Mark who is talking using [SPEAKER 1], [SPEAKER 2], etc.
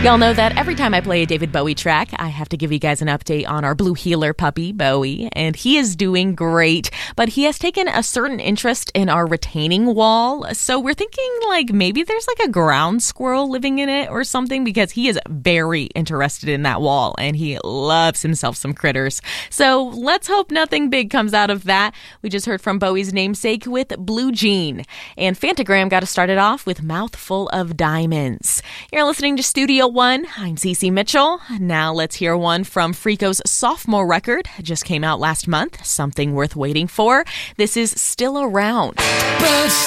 [SPEAKER 1] Y'all know that every time I play a David Bowie track, I have to give you guys an update on our blue heeler puppy, Bowie, and he is doing great, but he has taken a certain interest in our retaining wall, so we're thinking like maybe there's like a ground squirrel living in it or something, because he is very interested in that wall, and he loves himself some critters. So let's hope nothing big comes out of that. We just heard from Bowie's namesake with Blue Jean, and Fantagram got us started off with Mouthful of Diamonds. You're listening to Studio One. I'm Cece Mitchell. Now let's hear one from Freako's sophomore record. Just came out last month, Something Worth Waiting For. This is Still Around.